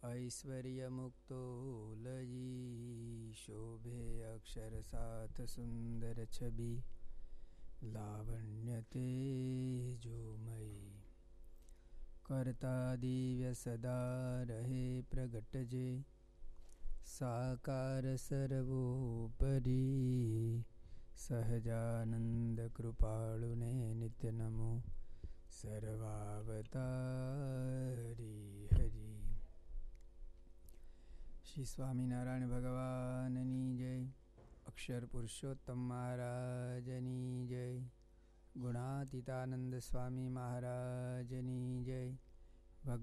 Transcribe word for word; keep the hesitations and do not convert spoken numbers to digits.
ऐश्वर्य मुक्तो लयी शोभे अक्षर साथ सुंदर छवि लावण्य तेजोमयी करता दिव्य सदा रहे प्रगट जे साकार सर्वोपरि सहजानंद कृपाळुने नित्य नमो सर्वावतारी हरि। श्री स्वामीनारायण भगवाननी जय। अक्षर पुरुषोत्तम महाराजनी जय। गुणातीतानंद स्वामी महाराजनी जय।